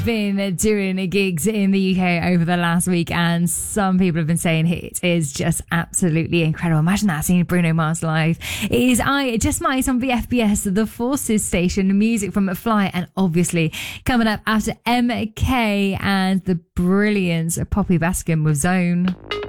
been doing gigs in the UK over the last week, and some people have been saying it is just absolutely incredible. Imagine that, seeing Bruno Mars live. It is I Just Mice on VFBS, the Forces station, music from Fly, and obviously coming up after MK and the brilliance of Poppy Baskin with Zone.